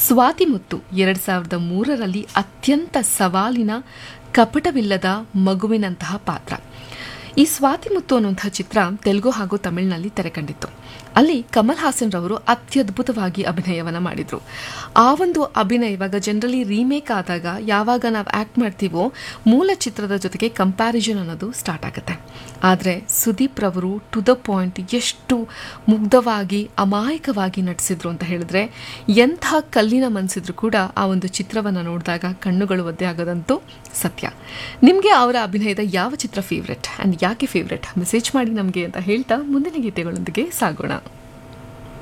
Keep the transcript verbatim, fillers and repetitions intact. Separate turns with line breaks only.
ಸ್ವಾತಿ ಮುತ್ತು ಎರಡು ಸಾವಿರದ ಮೂರರಲ್ಲಿ ಅತ್ಯಂತ ಸವಾಲಿನ ಕಪಟವಿಲ್ಲದ ಮಗುವಿನಂತಹ ಪಾತ್ರ. ಈ ಸ್ವಾತಿ ಮುತ್ತು ಅನ್ನುವಂತಹ ಚಿತ್ರ ತೆಲುಗು ಹಾಗೂ ತಮಿಳಿನಲ್ಲಿ ತೆರೆಕಂಡಿತ್ತು. ಅಲ್ಲಿ ಕಮಲ್ ಹಾಸನ್ ರವರು ಅತ್ಯದ್ಭುತವಾಗಿ ಅಭಿನಯವನ್ನು ಮಾಡಿದರು. ಆ ಒಂದು ಅಭಿನಯ ಇವಾಗ ಜನರಲಿ ರೀಮೇಕ್ ಆದಾಗ ಯಾವಾಗ ನಾವು ಆ್ಯಕ್ಟ್ ಮಾಡ್ತೀವೋ ಮೂಲ ಚಿತ್ರದ ಜೊತೆಗೆ ಕಂಪ್ಯಾರಿಸನ್ ಅನ್ನೋದು ಸ್ಟಾರ್ಟ್ ಆಗುತ್ತೆ. ಆದರೆ ಸುದೀಪ್ ರವರು ಟು ದ ಪಾಯಿಂಟ್ ಎಷ್ಟು ಮುಗ್ಧವಾಗಿ ಅಮಾಯಕವಾಗಿ ನಟಿಸಿದ್ರು ಅಂತ ಹೇಳಿದ್ರೆ, ಎಂಥ ಕಲ್ಲಿನ ಮನಸ್ಸಿದ್ರು ಕೂಡ ಆ ಒಂದು ಚಿತ್ರವನ್ನು ನೋಡಿದಾಗ ಕಣ್ಣುಗಳು ಒದ್ದೆ ಆಗೋದಂತೂ ಸತ್ಯ. ನಿಮಗೆ ಅವರ ಅಭಿನಯದ ಯಾವ ಚಿತ್ರ ಫೇವ್ರೆಟ್ ಆ್ಯಂಡ್ ಯಾಕೆ ಫೇವ್ರೆಟ್? ಮೆಸೇಜ್ ಮಾಡಿ ನಮಗೆ ಅಂತ ಹೇಳ್ತಾ ಮುಂದಿನ ಗೀತೆಗಳೊಂದಿಗೆ ಸಾಗೋಣ.